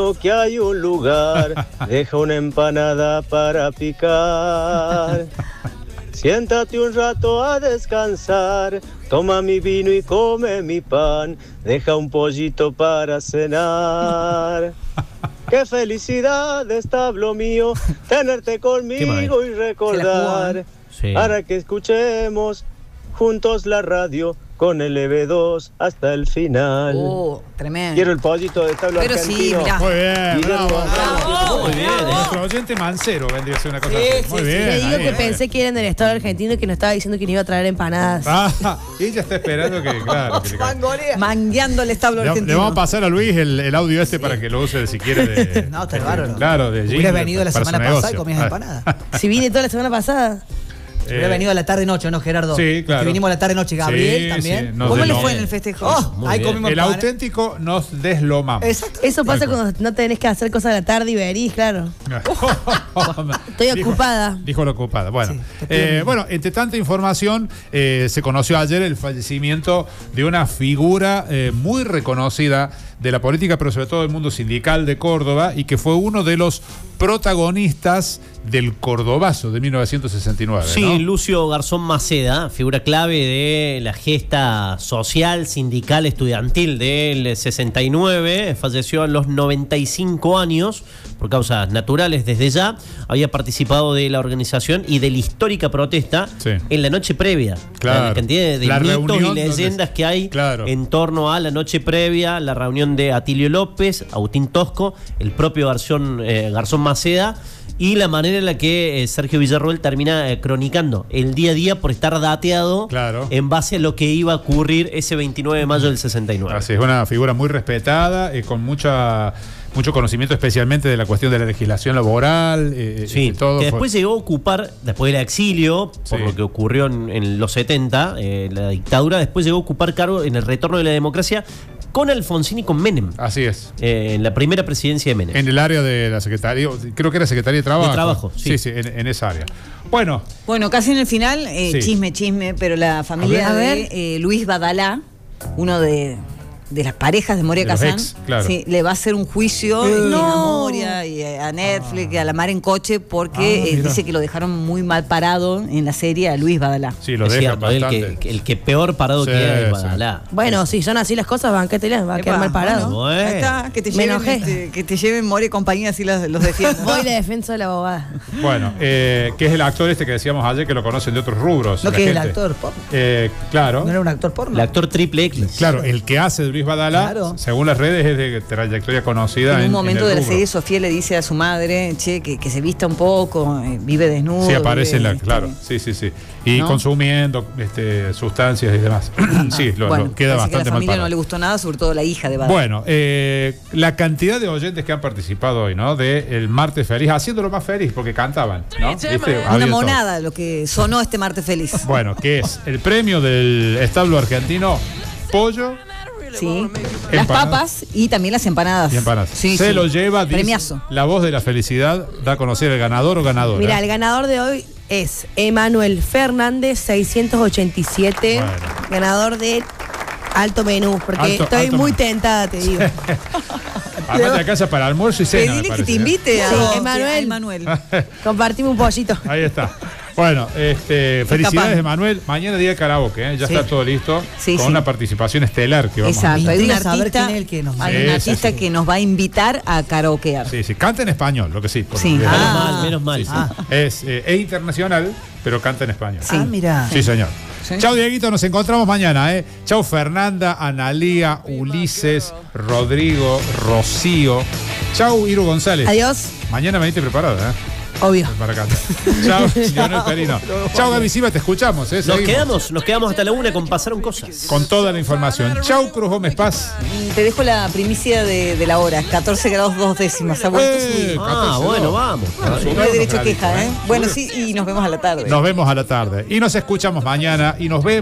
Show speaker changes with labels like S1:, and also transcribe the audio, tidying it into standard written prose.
S1: que hay un lugar, deja una empanada para picar. Siéntate un rato a descansar, toma mi vino y come mi pan, deja un pollito para cenar. Qué felicidad, establo mío, tenerte conmigo y recordar, para que escuchemos juntos la radio con el EV2 hasta el final.
S2: Tremendo.
S1: Quiero el pollito de establo
S2: Pero
S1: argentino.
S2: sí, mirá.
S3: Muy bien,
S2: bravo.
S3: Muy bien. Nuestro oyente mancero vendría a ser una cosa así. Muy bien.
S4: Le digo
S3: ahí,
S4: que pensé que eran del Estado argentino y que nos estaba diciendo que nos iba a traer empanadas.
S3: Ella está esperando que, claro. Que
S2: mangueando el establo argentino.
S3: Le vamos a pasar a Luis el audio para que lo use si quiere.
S5: No, está bárbaro.
S3: Claro, de
S5: Hubieras venido la semana pasada y comías empanadas.
S4: Si vine toda la semana pasada.
S5: Hubiera venido a la tarde-noche, ¿no, Gerardo?
S3: Sí, claro.
S5: Que vinimos a la tarde-noche. Gabriel también.
S3: Sí,
S2: ¿Cómo le fue en el festejo?
S5: Ahí comimos
S3: el auténtico nos deslomamos.
S5: Exacto.
S4: Eso pasa cuando no tenés que hacer cosas a la tarde y venís, claro. Estoy ocupada.
S3: Dijo la ocupada. Bueno, bueno, entre tanta información, se conoció ayer el fallecimiento de una figura muy reconocida de la política, pero sobre todo del mundo sindical de Córdoba, y que fue uno de los protagonistas del Cordobazo de 1969.
S6: Sí,
S3: ¿no?
S6: Lucio Garzón Maceda, figura clave de la gesta social, sindical, estudiantil del 69, falleció a los 95 años por causas naturales desde ya. Había participado de la organización y de la histórica protesta en la noche previa.
S3: Claro.
S6: La cantidad de mitos y leyendas que hay en torno a la noche previa, la reunión de Atilio López, Agustín Tosco, el propio Garzón Maceda, y la manera en la que Sergio Villarroel termina cronicando el día a día por estar dateado en base a lo que iba a ocurrir ese 29 de mayo del 69.
S3: Así es, una figura muy respetada, con mucho conocimiento, especialmente de la cuestión de la legislación laboral. Todo
S6: que después llegó a ocupar, después del exilio, por lo que ocurrió en los 70, la dictadura, después llegó a ocupar cargo en el retorno de la democracia con Alfonsín y con Menem.
S3: Así es.
S6: En la primera presidencia de Menem.
S3: En el área de la Secretaría, creo que era Secretaría de Trabajo.
S6: De Trabajo, sí.
S3: Sí, en esa área. Bueno,
S2: casi en el final, chisme, pero la familia de Luis Badalá, uno de las parejas de Moria Kazán, le va a hacer un juicio a Moria y a Netflix y a la mar en coche porque dice que lo dejaron muy mal parado en la serie a Luis Badalá.
S3: Sí, lo dejan bastante.
S6: El que peor parado queda es Badalá.
S4: Bueno, si son así las cosas, banquételas, va a quedar mal parado.
S2: Bueno. Ahí está, que te lleven Moria y compañía, así los defienden.
S4: Voy de defensa de la abogada.
S3: Bueno, que es el actor que decíamos ayer, que lo conocen de otros rubros.
S5: No, que es el actor porno.
S3: Claro.
S5: No era un actor porno.
S6: El actor triple X.
S3: Claro, el que hace de Luis Badalá, según las redes, es de trayectoria conocida.
S2: En un momento de la serie, Sofía le dice a su madre, que se vista un poco, vive desnudo.
S3: Sí, aparece en la. Claro, sí. Y consumiendo sustancias y demás. Sí, lo queda bastante mal.
S2: A la familia no le gustó nada, sobre todo la hija de Badalá.
S3: Bueno, la cantidad de oyentes que han participado hoy, ¿no? De el Martes Feliz, haciéndolo más feliz, porque cantaban, ¿no?
S2: Una monada lo que sonó este Martes Feliz.
S3: Bueno, que es el premio del establo argentino, pollo.
S2: Sí, las papas y también las empanadas.
S3: Se lo lleva, dice,
S2: premiazo.
S3: La voz de la felicidad da a conocer el ganador o ganadora.
S4: Mira, el ganador de hoy es Emanuel Fernández 687, ganador de Alto Menú, porque estoy muy tentada, te digo.
S3: Aparte de casa para almuerzo y cena.
S2: Pedile que te invite
S4: a Emanuel. Compartime un pollito.
S3: Ahí está. Bueno, felicidades, Emanuel. Mañana día de karaoke, ya está todo listo. Con una participación estelar que vamos a
S2: hacer. Hay un
S5: artista
S2: que nos va a invitar a karaokear.
S3: Sí, canta en español, lo que sí.
S6: Menos mal.
S3: Es internacional, pero canta en español.
S5: Mira.
S3: Sí, señor. Chau, Dieguito, nos encontramos mañana, Chau, Fernanda, Analía, Ulises, Rodrigo, Rocío. Chau, Iru González.
S4: Adiós.
S3: Mañana venite preparada,
S4: Obvio.
S3: Para acá. Chao, Lionel Perino. Chao, Gaby Silva, te escuchamos.
S6: Nos quedamos hasta la 1 con Pasaron Cosas.
S3: Con toda la información. Chau, Cruz Gómez Paz.
S2: Te dejo la primicia de la hora. 14 grados 2 décimas. Ha vuelto a subir.
S6: Bueno, vamos.
S2: No hay derecho a queja, Bueno, sí, y nos vemos a la tarde.
S3: Nos vemos a la tarde. Y nos escuchamos mañana y nos vemos.